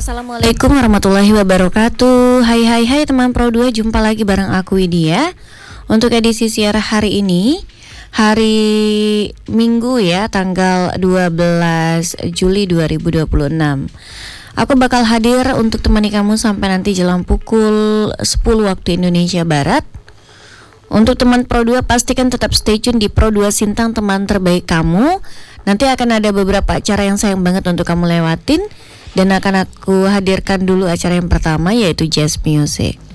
Assalamualaikum warahmatullahi wabarakatuh. Hai teman Pro 2, jumpa lagi bareng aku Widya. Untuk edisi siar hari ini, hari Minggu ya, tanggal 12 Juli 2026. Aku bakal hadir untuk temani kamu sampai nanti jelang pukul 10 waktu Indonesia Barat. Untuk teman Pro 2, pastikan tetap stay tune di Pro 2 Sintang, teman terbaik kamu. Nanti akan ada beberapa acara yang sayang banget untuk kamu lewatin. Dan akan aku hadirkan dulu acara yang pertama, yaitu Jazz Music.